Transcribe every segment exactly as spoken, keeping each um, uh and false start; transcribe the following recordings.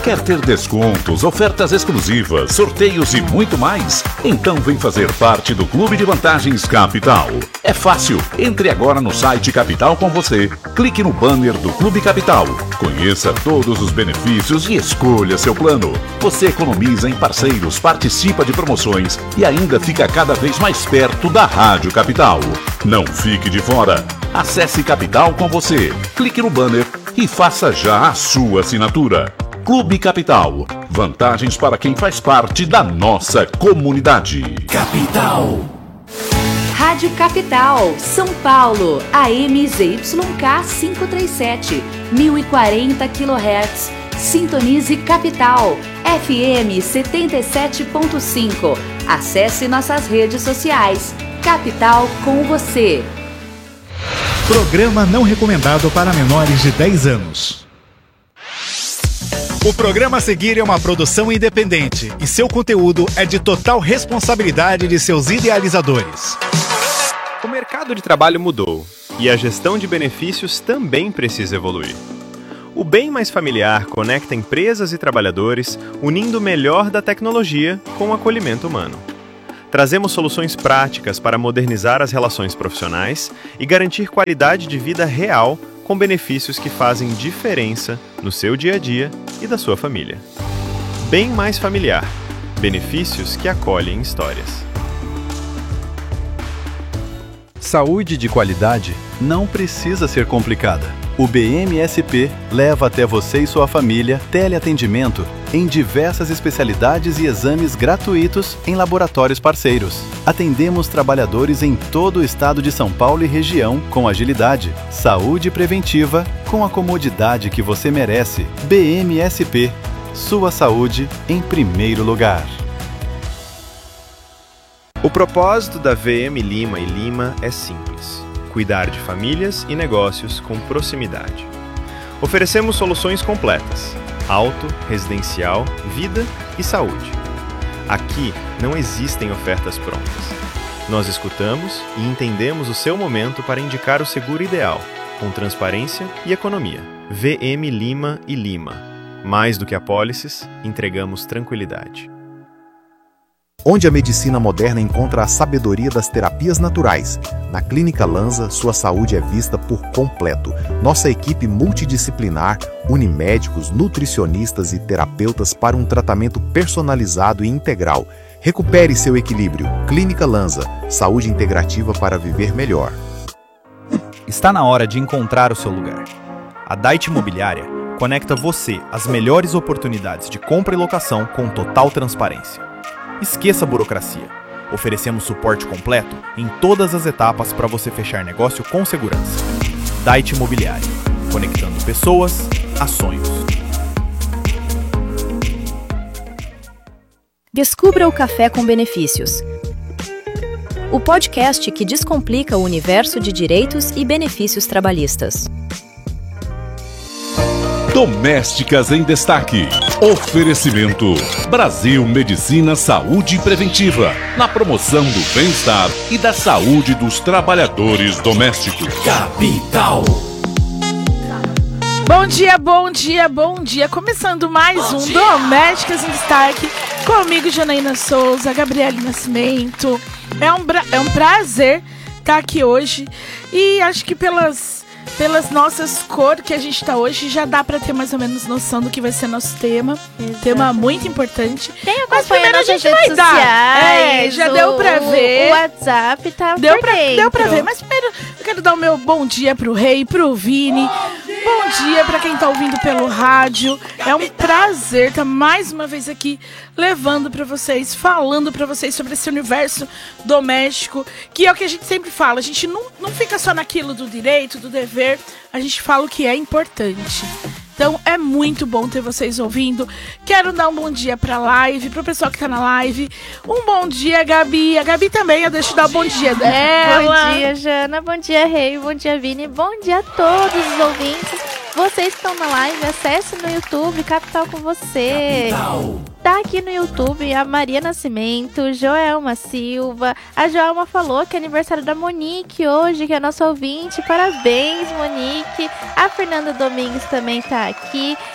Quer ter descontos, ofertas exclusivas, sorteios e muito mais? Então vem fazer parte do Clube de Vantagens Capital. É fácil. Entre agora no site Capital com você. Clique no banner do Clube Capital. Conheça todos os benefícios e escolha seu plano. Você economiza em parceiros, participa de promoções e ainda fica cada vez mais perto da Rádio Capital. Não fique de fora. Acesse Capital com você. Clique no banner e faça já a sua assinatura. Clube Capital. Vantagens para quem faz parte da nossa comunidade. Capital. Rádio Capital, São Paulo, A M Z Y K quinhentos e trinta e sete, mil e quarenta quilohertz. Sintonize Capital, F M setenta e sete ponto cinco. Acesse nossas redes sociais. Capital com você. Programa não recomendado para menores de dez anos. O programa a seguir é uma produção independente e seu conteúdo é de total responsabilidade de seus idealizadores. O mercado de trabalho mudou e a gestão de benefícios também precisa evoluir. O Bem Mais Familiar conecta empresas e trabalhadores, unindo o melhor da tecnologia com o acolhimento humano. Trazemos soluções práticas para modernizar as relações profissionais e garantir qualidade de vida real com benefícios que fazem diferença no seu dia a dia e da sua família. Bem Mais Familiar. Benefícios que acolhem histórias. Saúde de qualidade não precisa ser complicada. O B M S P leva até você e sua família teleatendimento em diversas especialidades e exames gratuitos em laboratórios parceiros. Atendemos trabalhadores em todo o estado de São Paulo e região com agilidade. Saúde preventiva com a comodidade que você merece. B M S P. Sua saúde em primeiro lugar. O propósito da V M Lima e Lima é simples: cuidar de famílias e negócios com proximidade. Oferecemos soluções completas: auto, residencial, vida e saúde. Aqui não existem ofertas prontas. Nós escutamos e entendemos o seu momento para indicar o seguro ideal, com transparência e economia. V M Lima e Lima. Mais do que apólices, entregamos tranquilidade. Onde a medicina moderna encontra a sabedoria das terapias naturais. Na Clínica Lanza, sua saúde é vista por completo. Nossa equipe multidisciplinar une médicos, nutricionistas e terapeutas para um tratamento personalizado e integral. Recupere seu equilíbrio. Clínica Lanza, saúde integrativa para viver melhor. Está na hora de encontrar o seu lugar. A Dait Imobiliária conecta você às melhores oportunidades de compra e locação com total transparência. Esqueça a burocracia. Oferecemos suporte completo em todas as etapas para você fechar negócio com segurança. Dait Imobiliária, conectando pessoas a sonhos. Descubra o Café com Benefícios. O podcast que descomplica o universo de direitos e benefícios trabalhistas. Domésticas em Destaque. Oferecimento Brasil Medicina Saúde Preventiva, na promoção do bem-estar e da saúde dos trabalhadores domésticos. Capital. Bom dia, bom dia, bom dia. Começando mais bom um dia. Domésticas em Destaque. Comigo, Janaína Souza, Gabriele Nascimento. É um, bra- é um prazer estar aqui hoje. E acho que pelas... Pelas nossas cores que a gente tá hoje, já dá pra ter mais ou menos noção do que vai ser nosso tema. Exatamente. Tema muito importante. Quem Mas primeiro a gente vai dar. É, já o, deu pra ver. O WhatsApp tá deu por pra, dentro. Deu pra ver. Mas primeiro eu quero dar o meu bom dia pro Rei, pro Vini. Bom dia, bom dia pra quem tá ouvindo pelo rádio. É um prazer estar mais uma vez aqui levando pra vocês, falando pra vocês sobre esse universo doméstico, que é o que a gente sempre fala. A gente não, não fica só naquilo do direito, do dever. A gente fala o que é importante. Então é muito bom ter vocês ouvindo. Quero dar um bom dia pra live, pro pessoal que tá na live. Um bom dia, Gabi. A Gabi também, eu deixo dar o bom dia dela. Bom dia, Jana. Bom dia, Rei. Bom dia, Vini. Bom dia a todos os ouvintes. Vocês que estão na live, acesse no YouTube Capital com você. Capital. Tá aqui no YouTube a Maria Nascimento, Joelma Silva. A Joelma falou que é aniversário da Monique hoje, que é nossa ouvinte. Parabéns, Monique. A Fernanda Domingues também tá aqui.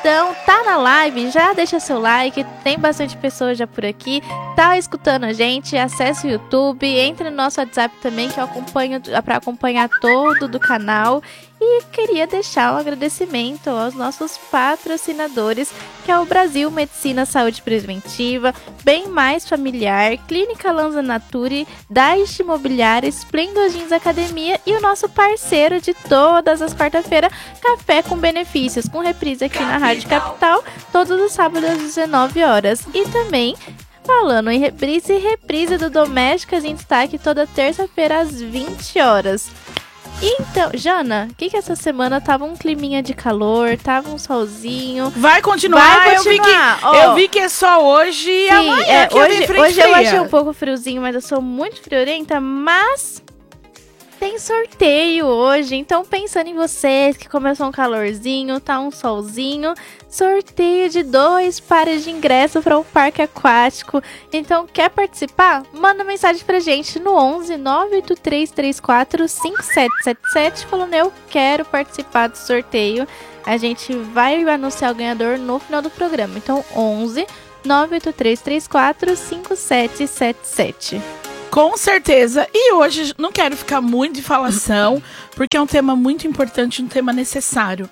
Então, tá na live, já deixa seu like, tem bastante pessoas já por aqui, tá escutando a gente, acesse o YouTube, entre no nosso WhatsApp também, que eu acompanho para acompanhar todo do canal. E queria deixar um agradecimento aos nossos patrocinadores, que é o Brasil Medicina Saúde Preventiva, Bem Mais Familiar, Clínica Lanza Nature, Daish Imobiliária, Splendor Jeans Academia e o nosso parceiro de todas as quarta-feiras, Café com Benefícios, com reprise aqui na Rádio Capital, todos os sábados às dezenove horas. E também, falando em reprise, reprise do Domésticas em Destaque toda terça-feira às vinte horas. Então, Jana, o que que essa semana tava um climinha de calor, tava um solzinho. Vai continuar, Vai continuar. Eu, vi que, oh. eu vi que é só hoje e Sim, amanhã é, que hoje, frente hoje eu fria. achei um pouco friozinho, mas eu sou muito friorenta, mas tem sorteio hoje, então pensando em vocês que começou um calorzinho, tá um solzinho, sorteio de dois pares de ingresso para o parque aquático. Então, quer participar? Manda mensagem pra gente no onze nove oito três três quatro cinco sete sete sete falando eu quero participar do sorteio. A gente vai anunciar o ganhador no final do programa. Então, onze nove oito três três quatro cinco sete sete sete. Com certeza. E hoje não quero ficar muito de falação, porque é um tema muito importante, um tema necessário.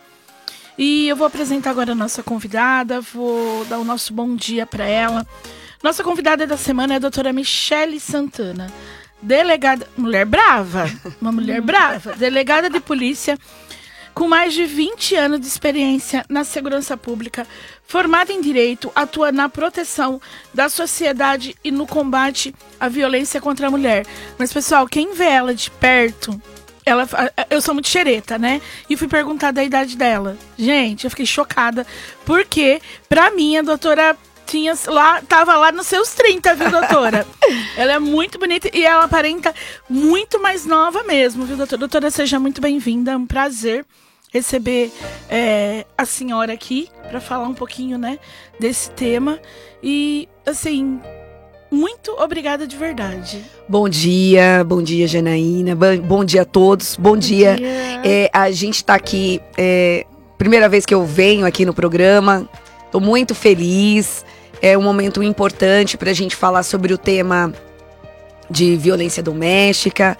E eu vou apresentar agora a nossa convidada, vou dar o nosso bom dia para ela. Nossa convidada da semana é a doutora Michele Santana, delegada, mulher brava, uma mulher brava, delegada de polícia, com mais de vinte anos de experiência na segurança pública, formada em Direito, atua na proteção da sociedade e no combate à violência contra a mulher. Mas, pessoal, quem vê ela de perto, ela, eu sou muito xereta, né? E fui perguntar da idade dela. Gente, eu fiquei chocada, porque, pra mim, a doutora tinha lá, tava lá nos seus trinta, viu, doutora? Ela é muito bonita e ela aparenta muito mais nova mesmo, viu, doutora? Doutora, seja muito bem-vinda, é um prazer receber é, a senhora aqui para falar um pouquinho, né, desse tema. E, assim, muito obrigada de verdade. Bom dia, bom dia, Janaína, bom dia a todos, bom, bom dia. dia. É, a gente está aqui, é, primeira vez que eu venho aqui no programa, estou muito feliz, é um momento importante para a gente falar sobre o tema de violência doméstica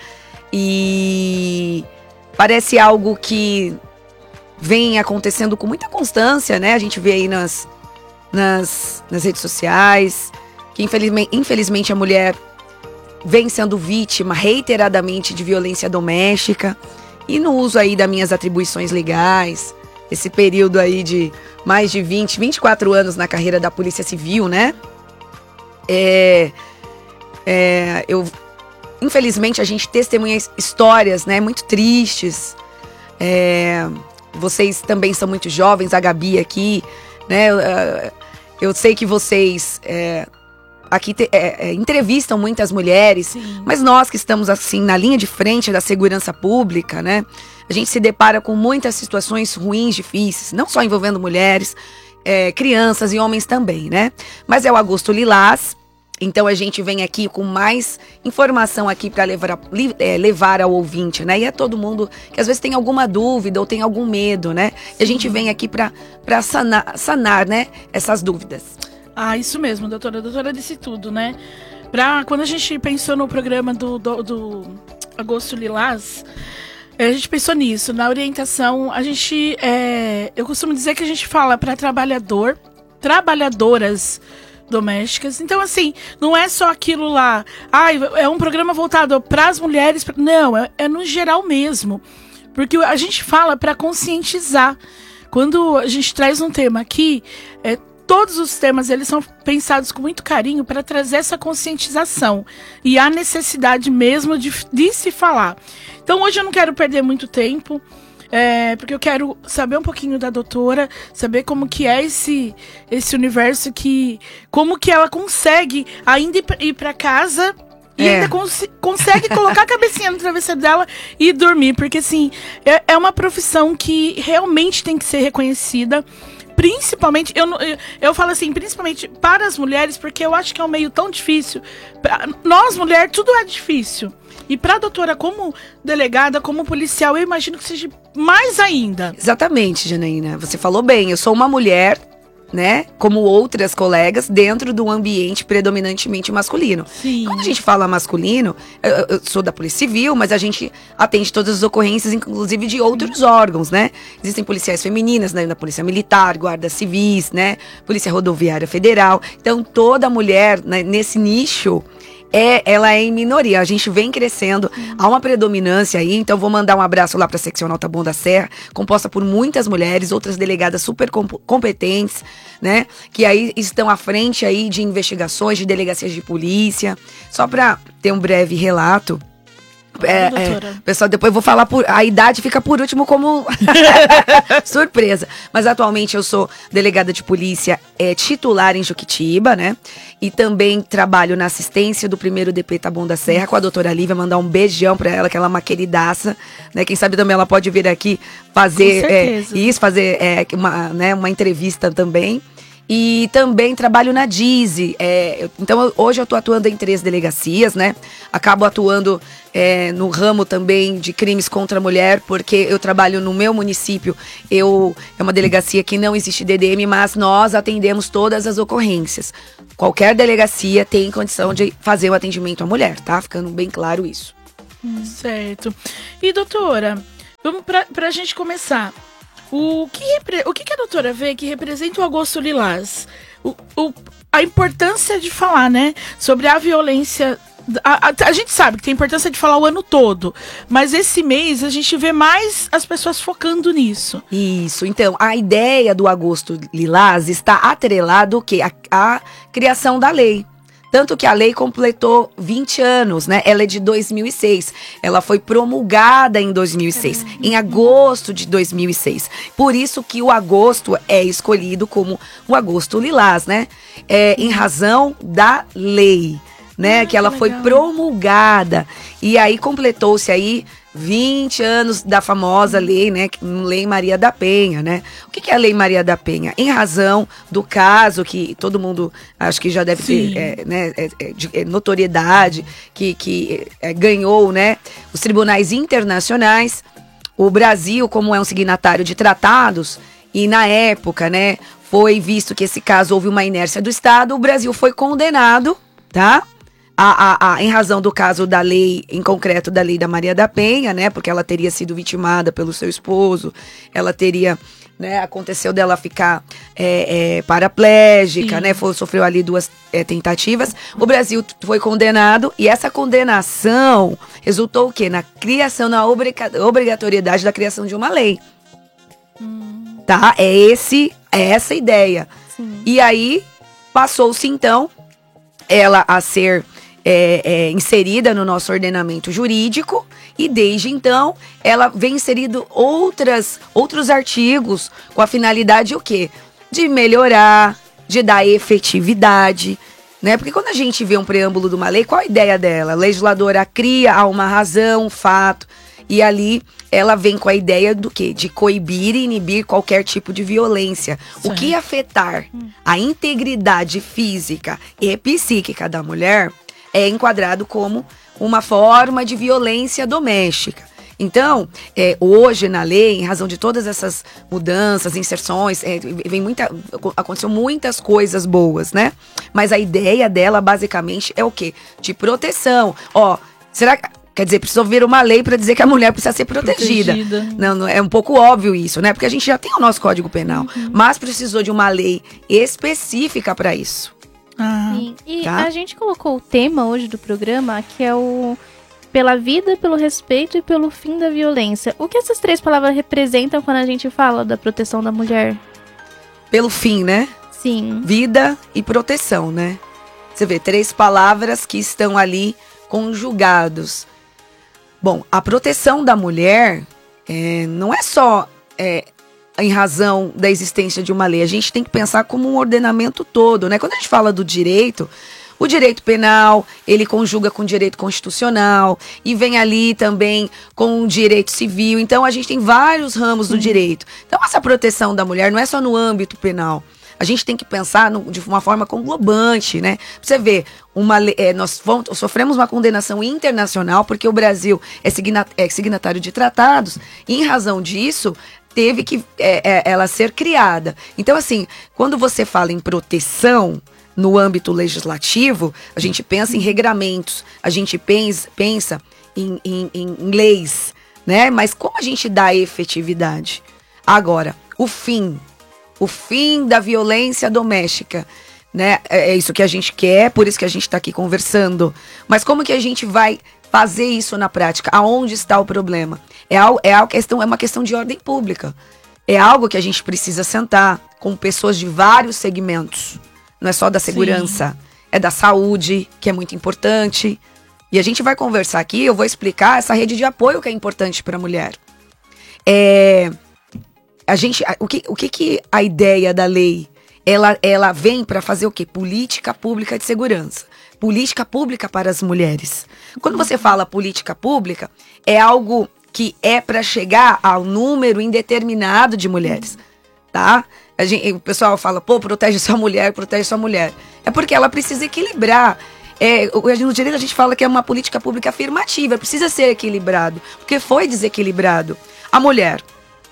e parece algo que vem acontecendo com muita constância, né? A gente vê aí nas, nas, nas redes sociais que infelizmente, infelizmente a mulher vem sendo vítima reiteradamente de violência doméstica e no uso aí das minhas atribuições legais, esse período aí de mais de vinte, vinte e quatro anos na carreira da Polícia Civil, né? É, é, eu, infelizmente a gente testemunha histórias, né, muito tristes. É, vocês também são muito jovens, a Gabi aqui, né? Eu sei que vocês é, aqui te, é, é, entrevistam muitas mulheres, sim, mas nós que estamos assim na linha de frente da segurança pública, né? A gente se depara com muitas situações ruins, difíceis, não só envolvendo mulheres, é, crianças e homens também, né? Mas é o Agosto Lilás. Então a gente vem aqui com mais informação aqui para levar, é, levar ao ouvinte, né? E a todo mundo que às vezes tem alguma dúvida ou tem algum medo, né? E a gente vem aqui para para sanar, sanar, né? Essas dúvidas. Ah, isso mesmo, doutora. A doutora disse tudo, né? Pra, quando a gente pensou no programa do, do, do Agosto Lilás, a gente pensou nisso, na orientação. A gente, é, eu costumo dizer que a gente fala para trabalhador, trabalhadoras domésticas. Então, assim, não é só aquilo lá, ah, é um programa voltado para as mulheres, não, é, é no geral mesmo, porque a gente fala para conscientizar. Quando a gente traz um tema aqui, é, todos os temas eles são pensados com muito carinho para trazer essa conscientização e a necessidade mesmo de, de se falar. Então, hoje eu não quero perder muito tempo, É, porque eu quero saber um pouquinho da doutora, saber como que é esse, esse universo, que, como que ela consegue ainda ir pra casa e é. ainda cons consegue colocar a cabecinha no travesseiro dela e dormir. Porque, assim, é, é uma profissão que realmente tem que ser reconhecida, principalmente, eu, eu, eu falo assim, principalmente para as mulheres, porque eu acho que é um meio tão difícil. Pra nós, mulheres, tudo é difícil. E para a doutora, como delegada, como policial, eu imagino que seja mais ainda. Exatamente, Janaína. Você falou bem, eu sou uma mulher, né, como outras colegas, dentro de um ambiente predominantemente masculino. Sim. Quando a gente fala masculino, eu, eu sou da Polícia Civil, mas a gente atende todas as ocorrências, inclusive de outros órgãos, né? Existem policiais femininas, né, da Polícia Militar, Guarda Civis, né, Polícia Rodoviária Federal. Então, toda mulher, né, nesse nicho, É, ela é em minoria, a gente vem crescendo, hum. há uma predominância aí, então vou mandar um abraço lá para a Seccional Taboão da Serra, composta por muitas mulheres, outras delegadas super comp- competentes, né, que aí estão à frente aí de investigações, de delegacias de polícia. Só para ter um breve relato, É, é, pessoal, depois eu vou falar por, a idade fica por último como surpresa, mas atualmente eu sou delegada de polícia é, titular em Juquitiba, né, e também trabalho na assistência do primeiro D P Taboão da Serra com a doutora Lívia, mandar um beijão pra ela, que ela é uma queridaça, né, quem sabe também ela pode vir aqui fazer é, isso, fazer é, uma, né, uma entrevista também. E também trabalho na D I S E. É, então, hoje eu estou atuando em três delegacias, né? Acabo atuando é, no ramo também de crimes contra a mulher, porque eu trabalho no meu município. Eu, é uma delegacia que não existe D D M, mas nós atendemos todas as ocorrências. Qualquer delegacia tem condição de fazer o atendimento à mulher, tá? Ficando bem claro isso. Hum, certo. E, doutora, vamos pra, pra gente começar. O que, o que a doutora vê que representa o Agosto Lilás? O, o, a importância de falar, né, sobre a violência. A, a, a gente sabe que tem importância de falar o ano todo, mas esse mês a gente vê mais as pessoas focando nisso. Isso, então, a ideia do Agosto Lilás está atrelado ao quê? A, a criação da lei. Tanto que a lei completou vinte anos, né? Ela é de dois mil e seis. Ela foi promulgada em dois mil e seis, uhum. em agosto de dois mil e seis. Por isso que o agosto é escolhido como o Agosto Lilás, né? É, em razão da lei, né? Ah, que ela que foi promulgada. E aí completou-se aí vinte anos da famosa lei, né? Lei Maria da Penha, né? O que é a Lei Maria da Penha? Em razão do caso que todo mundo acho que já deve Sim. ter é, né, é, é, de, é, notoriedade, que, que é, ganhou, né, os tribunais internacionais, o Brasil, como é um signatário de tratados, e na época, né, foi visto que esse caso houve uma inércia do Estado, o Brasil foi condenado, tá? A, a, a, em razão do caso da lei, em concreto da lei da Maria da Penha, né, porque ela teria sido vitimada pelo seu esposo, ela teria, né, aconteceu dela ficar é, é, paraplégica, Sim. né, foi, sofreu ali duas é, tentativas, o Brasil foi condenado e essa condenação resultou o quê? Na criação, na obriga- obrigatoriedade da criação de uma lei, hum. tá? É, esse, é essa a ideia. Sim. E aí, passou-se então, ela a ser É, é, inserida no nosso ordenamento jurídico e desde então ela vem inserindo outras, outros artigos com a finalidade o quê? De melhorar, de dar efetividade, né? Porque quando a gente vê um preâmbulo de uma lei, qual a ideia dela? A legisladora cria uma razão, um fato, e ali ela vem com a ideia do quê? De coibir e inibir qualquer tipo de violência. Certo. O que afetar a integridade física e psíquica da mulher é enquadrado como uma forma de violência doméstica. Então, é, hoje na lei, em razão de todas essas mudanças, inserções, é, vem muita, aconteceu muitas coisas boas, né? Mas a ideia dela, basicamente, é o quê? De proteção. Ó, será que... Quer dizer, precisou vir uma lei para dizer que a mulher precisa ser protegida. protegida. Não, não, é um pouco óbvio isso, né? Porque a gente já tem o nosso Código Penal, uhum. mas precisou de uma lei específica para isso. Ah, Sim. E tá? a gente colocou o tema hoje do programa, que é o pela vida, pelo respeito e pelo fim da violência. O que essas três palavras representam quando a gente fala da proteção da mulher? Pelo fim, né? Sim. Vida e proteção, né? Você vê, três palavras que estão ali conjugados. Bom, a proteção da mulher é, não é só... É, em razão da existência de uma lei. A gente tem que pensar como um ordenamento todo, né? Quando a gente fala do direito, O direito penal, ele conjuga com o direito constitucional e vem ali também com o direito civil. Então, a gente tem vários ramos do direito. Então, essa proteção da mulher não é só no âmbito penal. A gente tem que pensar no, de uma forma conglobante, né? Você vê, uma, é, nós fomos, sofremos uma condenação internacional porque o Brasil é, signa, é signatário de tratados e, em razão disso, teve que é, é, ela ser criada. Então, assim, quando você fala em proteção no âmbito legislativo, a gente pensa em regramentos, a gente pensa, pensa em, em, em leis, né? Mas como a gente dá efetividade? Agora, o fim... O fim da violência doméstica, né? É isso que a gente quer, por isso que a gente está aqui conversando. Mas como que a gente vai fazer isso na prática? Aonde está o problema? É, algo, é, algo, é uma questão de ordem pública. É algo que a gente precisa sentar com pessoas de vários segmentos. Não é só da segurança, Sim. é da saúde, que é muito importante. E a gente vai conversar aqui, eu vou explicar essa rede de apoio que é importante para a mulher. É... A gente, o que, o que que a ideia da lei, ela, ela vem para fazer o quê? Política pública de segurança. Política pública para as mulheres. Quando você fala política pública, é algo que é para chegar ao número indeterminado de mulheres, tá? A gente, o pessoal fala, pô, protege sua mulher, protege sua mulher. É porque ela precisa equilibrar. É, no direito a gente fala que é uma política pública afirmativa, precisa ser equilibrado, porque foi desequilibrado. A mulher...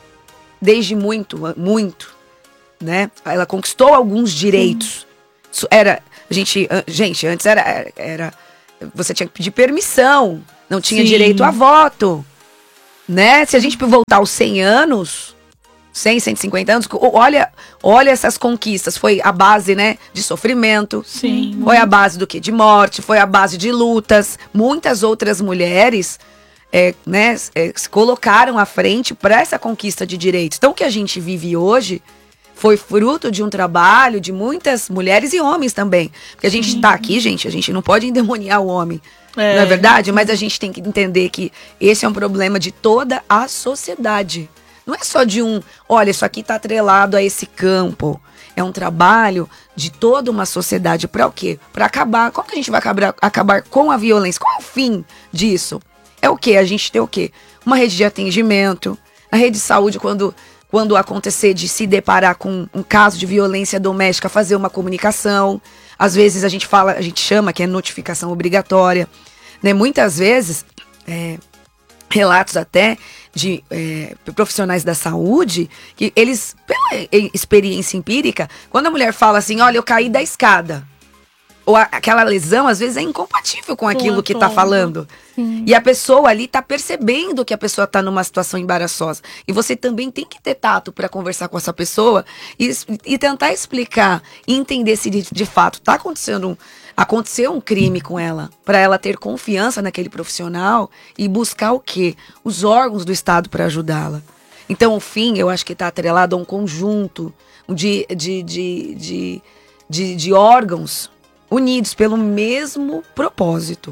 Desde muito, muito, né? Ela conquistou alguns direitos. Isso era, a gente, gente, antes era, era, você tinha que pedir permissão, não tinha Sim. direito a voto, né? Se a gente voltar aos cem anos, cem, cento e cinquenta anos, olha, olha essas conquistas, foi a base, né, de sofrimento. Sim. Foi a base do quê? De morte, foi a base de lutas. Muitas outras mulheres É, né, é, se colocaram à frente para essa conquista de direitos. Então, o que a gente vive hoje foi fruto de um trabalho de muitas mulheres e homens também. Porque a gente está aqui, gente, a gente não pode endemoniar o homem, é. não é verdade? Mas a gente tem que entender que esse é um problema de toda a sociedade. Não é só de um, olha, isso aqui está atrelado a esse campo. É um trabalho de toda uma sociedade. Para o quê? Para acabar. Como que a gente vai acabar, acabar com a violência? Qual é o fim disso? É o quê? A gente tem o quê? Uma rede de atendimento, a rede de saúde, quando, quando acontecer de se deparar com um caso de violência doméstica, fazer uma comunicação. Às vezes a gente fala, a gente chama que é notificação obrigatória, né? Muitas vezes, é, relatos até de é, profissionais da saúde, que eles, pela experiência empírica, quando a mulher fala assim, olha, eu caí da escada, ou a, aquela lesão, às vezes, é incompatível com aquilo que está falando. Sim. E a pessoa ali está percebendo que a pessoa está numa situação embaraçosa. E você também tem que ter tato para conversar com essa pessoa e, e tentar explicar e entender se de, de fato está acontecendo um, aconteceu um crime com ela, para ela ter confiança naquele profissional e buscar o quê? Os órgãos do Estado para ajudá-la. Então, o fim, eu acho que está atrelado a um conjunto de, de, de, de, de, de órgãos unidos pelo mesmo propósito.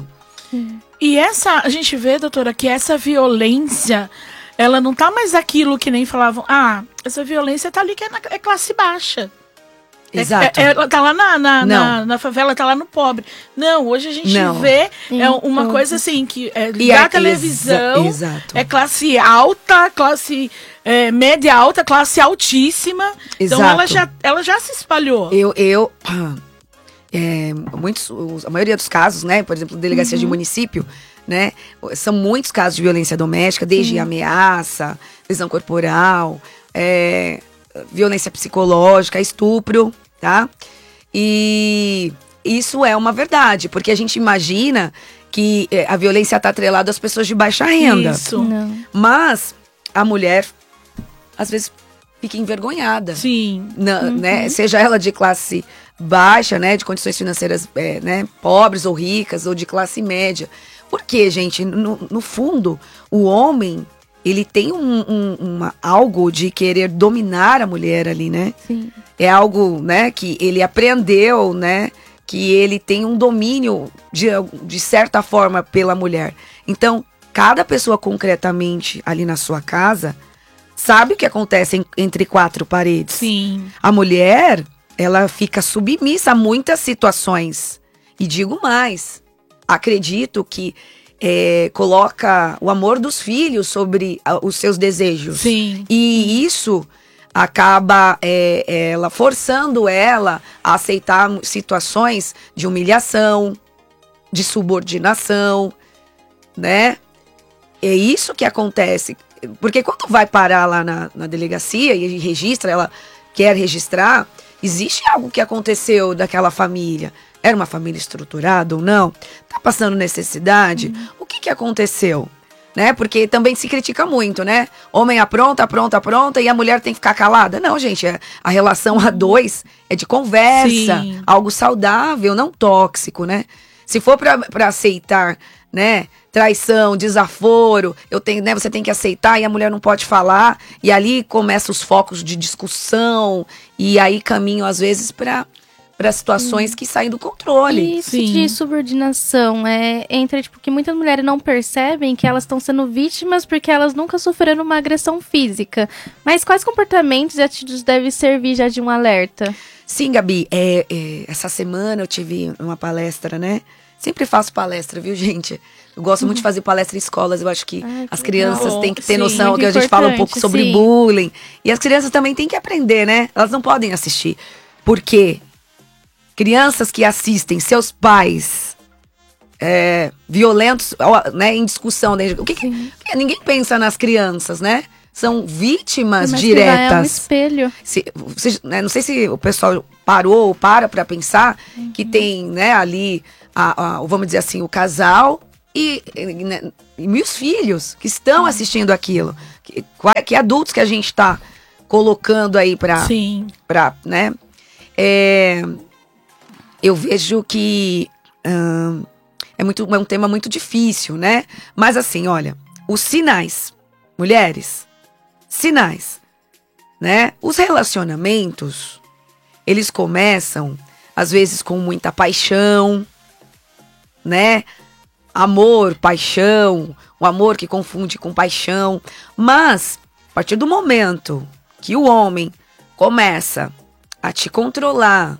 E essa, a gente vê, doutora, que essa violência, ela não tá mais aquilo que nem falavam, ah, essa violência tá ali que é, na, é classe baixa. Exato. É, é, tá lá na, na, na, na favela, tá lá no pobre. Não, hoje a gente não. vê Sim, é uma tudo. coisa assim, que é ligar a televisão, exa é classe alta, classe é, média alta, classe altíssima. Exato. Então ela já, ela já se espalhou. Eu... eu... É, muitos, a maioria dos casos, né, por exemplo, delegacia uhum. de município, né, são muitos casos de violência doméstica, desde uhum. ameaça, lesão corporal, é, violência psicológica, estupro, tá? E isso é uma verdade, porque a gente imagina que a violência está atrelada às pessoas de baixa renda. Isso. Não. Mas a mulher, às vezes, fica envergonhada. Sim. Na, uhum. né, seja ela de classe baixa, né, de condições financeiras é, né, pobres ou ricas, ou de classe média. Porque, gente, no, no fundo, o homem, ele tem um, um, uma, algo de querer dominar a mulher ali, né? Sim. É algo, né, que ele aprendeu, né, que ele tem um domínio, de, de certa forma, pela mulher. Então, cada pessoa concretamente ali na sua casa sabe o que acontece em, entre quatro paredes. Sim. A mulher... ela fica submissa a muitas situações. E digo mais, acredito que é, coloca o amor dos filhos sobre a, os seus desejos. Sim. E isso acaba é, ela forçando ela a aceitar situações de humilhação, de subordinação, né? É isso que acontece. Porque quando vai parar lá na, na delegacia e registra, ela quer registrar, existe algo que aconteceu daquela família. Era uma família estruturada ou não? Tá passando necessidade? Uhum. O que que aconteceu? Né? Porque também se critica muito, né? Homem apronta, apronta, apronta e a mulher tem que ficar calada. Não, gente, a relação a dois é de conversa, Sim. algo saudável, não tóxico, né? Se for pra, pra aceitar, né, traição, desaforo, eu tenho, né, você tem que aceitar e a mulher não pode falar, e ali começam os focos de discussão, e aí caminham às vezes para para situações que saem do controle. Isso de subordinação é entra tipo que muitas mulheres não percebem que elas estão sendo vítimas porque elas nunca sofreram uma agressão física. Mas quais comportamentos e atitudes devem servir já de um alerta? Sim, Gabi, é, é, essa semana eu tive uma palestra, né? Sempre faço palestra, viu, gente? Eu gosto uhum. muito de fazer palestra em escolas. Eu acho que Ai, as que crianças legal. têm que ter sim, noção que a gente fala um pouco sobre sim. bullying. E as crianças também têm que aprender, né? Elas não podem assistir. Por quê? Crianças que assistem seus pais é, violentos, né, em discussão. Né? O que, que ninguém pensa nas crianças, né? São vítimas Mas diretas. É um espelho. Se, você, né, não sei se o pessoal parou ou para para pensar uhum. que tem, né, ali, a, a, vamos dizer assim, o casal e, né, e meus filhos que estão uhum. assistindo aquilo. Que, que adultos que a gente está colocando aí para, para, né? É, eu vejo que hum, é, muito, é um tema muito difícil, né? Mas assim, olha, os sinais, mulheres, sinais, né? Os relacionamentos, eles começam, às vezes, com muita paixão, né? Amor, paixão, o amor que confunde com paixão. Mas, a partir do momento que o homem começa a te controlar,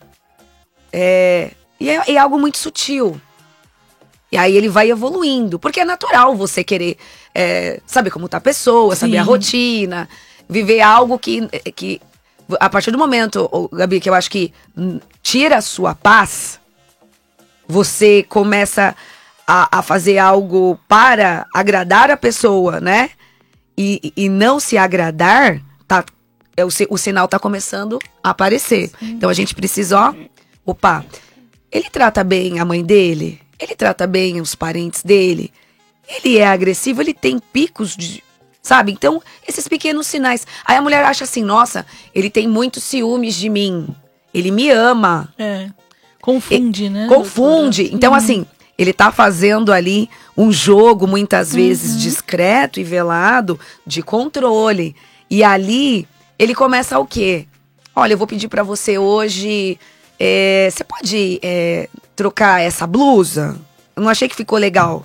É, e é, é algo muito sutil. E aí ele vai evoluindo. Porque é natural você querer é, saber como tá a pessoa, Sim. saber a rotina, viver algo que, que a partir do momento, Gabi, que eu acho que tira a sua paz, você começa a, a fazer algo para agradar a pessoa, né? E, e não se agradar, tá, é, o, o sinal tá começando a aparecer. Sim. Então a gente precisa, ó, opa, ele trata bem a mãe dele? Ele trata bem os parentes dele? Ele é agressivo? Ele tem picos de... Sabe? Então, esses pequenos sinais. Aí a mulher acha assim, nossa, ele tem muitos ciúmes de mim. Ele me ama. É. Confunde, ele, né? Confunde. Doutora? Então, uhum. assim, ele tá fazendo ali um jogo, muitas vezes, uhum. discreto e velado, de controle. E ali, ele começa o quê? Olha, eu vou pedir pra você hoje... É, você pode é, trocar essa blusa? Eu não achei que ficou legal.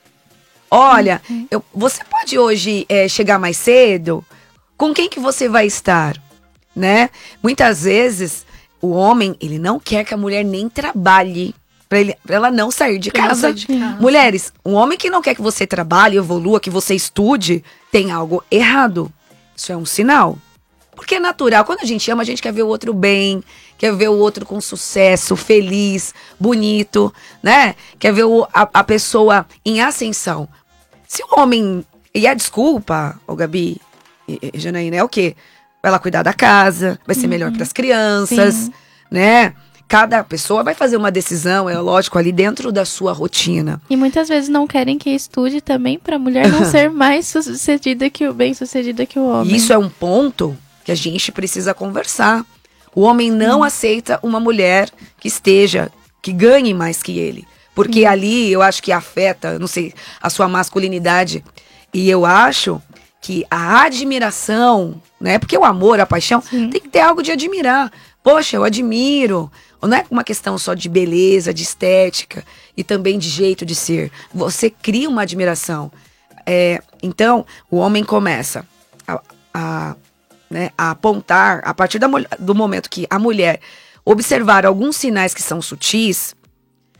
Olha, uhum. eu, você pode hoje é, chegar mais cedo? Com quem que você vai estar? Né? Muitas vezes, o homem, ele não quer que a mulher nem trabalhe. Pra, ele, pra ela não sair de casa. Sair de casa. Mulheres, um homem que não quer que você trabalhe, evolua, que você estude, tem algo errado. Isso é um sinal. Porque é natural, quando a gente ama, a gente quer ver o outro bem, quer ver o outro com sucesso, feliz, bonito, né? Quer ver o, a, a pessoa em ascensão. Se o homem... E a desculpa, ô Gabi e, e Janaína, é o quê? Vai lá cuidar da casa, vai ser uhum. melhor para as crianças, Sim. né? Cada pessoa vai fazer uma decisão, é lógico, ali dentro da sua rotina. E muitas vezes não querem que estude também para a mulher não ser mais sucedida que o bem-sucedida que o homem. Isso é um ponto... que a gente precisa conversar. O homem não hum. aceita uma mulher que esteja, que ganhe mais que ele. Porque hum. ali eu acho que afeta, não sei, a sua masculinidade. E eu acho que a admiração, né? Porque o amor, a paixão, Sim. tem que ter algo de admirar. Poxa, eu admiro. Não é uma questão só de beleza, de estética e também de jeito de ser. Você cria uma admiração. É, então, o homem começa a... a Né, a apontar, a partir da, do momento que a mulher observar alguns sinais que são sutis,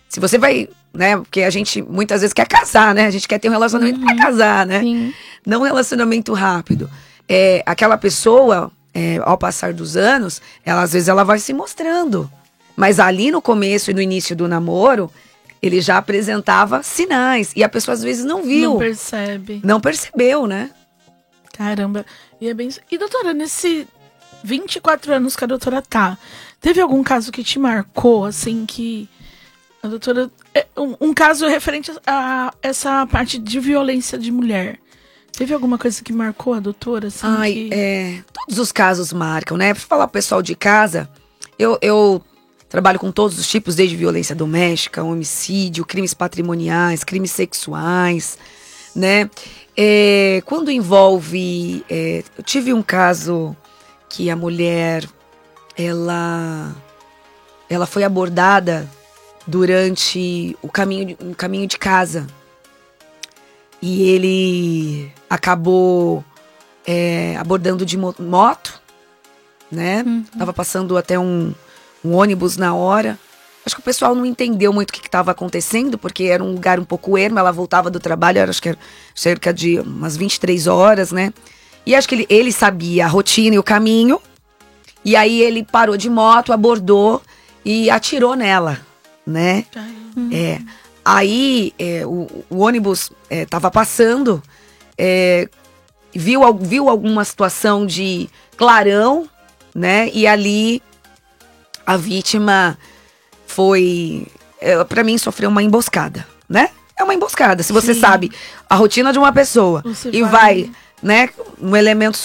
Se você vai, né? Porque a gente muitas vezes quer casar, né? A gente quer ter um relacionamento uhum. pra casar, né? Sim. Não um relacionamento rápido. É, aquela pessoa, é, ao passar dos anos, ela às vezes ela vai se mostrando. Mas ali no começo e no início do namoro, ele já apresentava sinais. E a pessoa às vezes não viu. Não percebe. Não percebeu, né? Caramba. E é bem... E doutora, nesse vinte e quatro anos que a doutora tá, teve algum caso que te marcou, assim, que a doutora... Um, um caso referente a essa parte de violência de mulher. Teve alguma coisa que marcou a doutora? Assim, Ai, que... é... Todos os casos marcam, né? Pra falar pro pessoal de casa, eu... eu... trabalho com todos os tipos, desde violência doméstica, homicídio, crimes patrimoniais, crimes sexuais, né? É, quando envolve... É, eu tive um caso que a mulher, ela, ela foi abordada durante o caminho, o caminho de casa. E ele acabou é, abordando de moto, né? Uhum. Tava passando até um... um ônibus na hora. Acho que o pessoal não entendeu muito o que estava acontecendo, porque era um lugar um pouco ermo, ela voltava do trabalho, era, acho que era cerca de umas vinte e três horas, né? E acho que ele, ele sabia a rotina e o caminho, e aí ele parou de moto, abordou e atirou nela, né? Uhum. É, aí é, o, o ônibus estava é, passando, é, viu, viu alguma situação de clarão, né? E ali... a vítima foi, pra mim, sofreu uma emboscada, né? É uma emboscada. Se você Sim. sabe a rotina de uma pessoa você e vai, vai, né, um elemento